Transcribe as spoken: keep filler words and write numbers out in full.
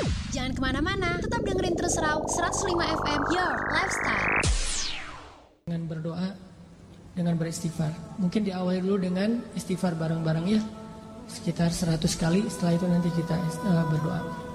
Jangan kemana-mana, tetap dengerin terus Raw seratus lima F M, Your Lifestyle. Dengan berdoa, dengan beristighfar. Mungkin diawali dulu dengan istighfar bareng-bareng ya. Sekitar seratus kali, setelah itu nanti kita uh, berdoa.